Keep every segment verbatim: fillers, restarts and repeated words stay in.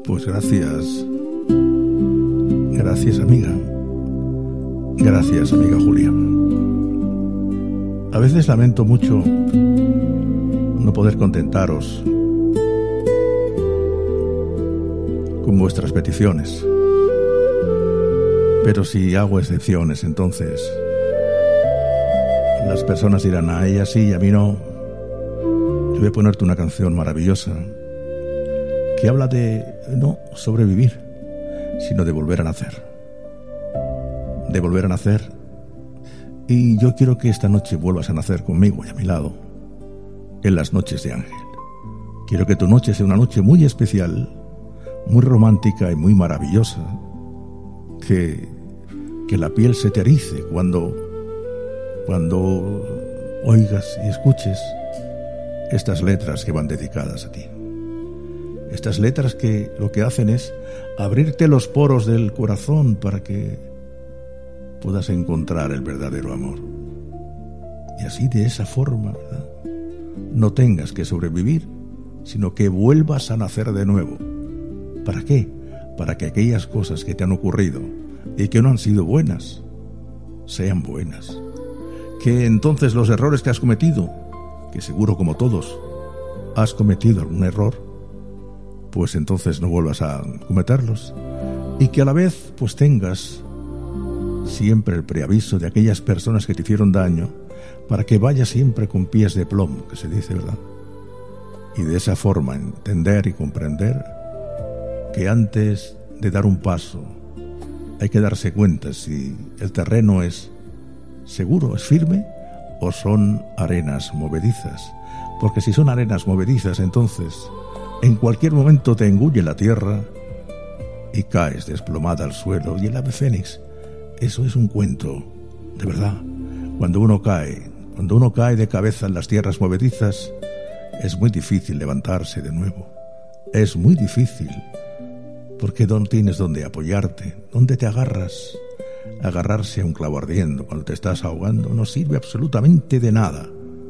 Pues gracias. Gracias, amiga. Gracias, amiga Julia. A veces lamento mucho no poder contentaros con vuestras peticiones. Pero si hago excepciones, entonces las personas dirán, a ella sí y a mí no. Yo voy a ponerte una canción maravillosa que habla de no sobrevivir, sino de volver a nacer. De volver a nacer. Y yo quiero que esta noche vuelvas a nacer conmigo y a mi lado, en las noches de Ángel. Quiero que tu noche sea una noche muy especial, muy romántica y muy maravillosa. Que, que la piel se te erice cuando, cuando oigas y escuches estas letras que van dedicadas a ti. Estas letras que lo que hacen es abrirte los poros del corazón para que puedas encontrar el verdadero amor. Y así, de esa forma, ¿verdad?, no tengas que sobrevivir, sino que vuelvas a nacer de nuevo. ¿Para qué? Para que aquellas cosas que te han ocurrido y que no han sido buenas, sean buenas. Que entonces los errores que has cometido, que seguro como todos has cometido algún error, pues entonces no vuelvas a cometerlos. Y que a la vez pues tengas siempre el preaviso de aquellas personas que te hicieron daño, para que vayas siempre con pies de plomo, que se dice, ¿verdad? Y de esa forma entender y comprender que antes de dar un paso hay que darse cuenta si el terreno es seguro, es firme, o son arenas movedizas. Porque si son arenas movedizas, entonces en cualquier momento te engulle la tierra y caes desplomada al suelo. Y el ave fénix, eso es un cuento, de verdad. Cuando uno cae, cuando uno cae de cabeza en las tierras movedizas, es muy difícil levantarse de nuevo. Es muy difícil, porque no tienes dónde apoyarte, dónde te agarras. Agarrarse a un clavo ardiendo cuando te estás ahogando no sirve absolutamente de nada.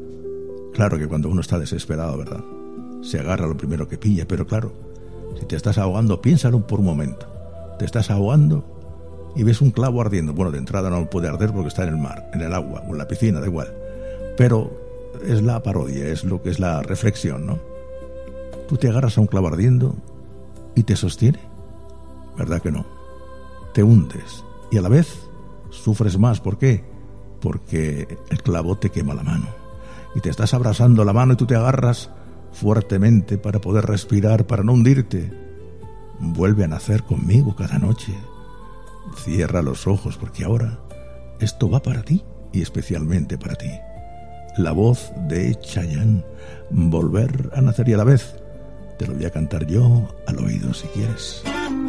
Claro que cuando uno está desesperado, ¿verdad?, se agarra a lo primero que pilla, pero claro, si te estás ahogando, piénsalo por un momento. Te estás ahogando y ves un clavo ardiendo. Bueno, de entrada no puede arder porque está en el mar, en el agua o en la piscina, da igual. Pero es la parodia, es lo que es la reflexión, ¿no? Tú te agarras a un clavo ardiendo y te sostiene, ¿verdad que no? Te hundes y a la vez sufres más. ¿Por qué? Porque el clavo te quema la mano y te estás abrasando la mano y tú te agarras fuertemente para poder respirar, para no hundirte. Vuelve a nacer conmigo cada noche. Cierra los ojos, porque ahora esto va para ti y especialmente para ti. La voz de Chayanne, Volver a nacer, y a la vez te lo voy a cantar yo al oído si quieres.